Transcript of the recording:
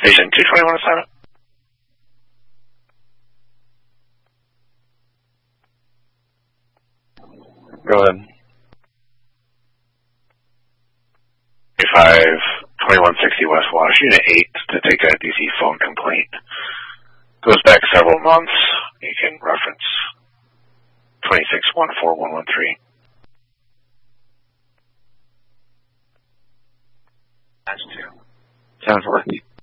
Station 221 assignment. Go ahead. 2160 West Wash, Unit 8, to take a DC phone complaint. Goes back several months. You can reference 26141113. That's 2. 740.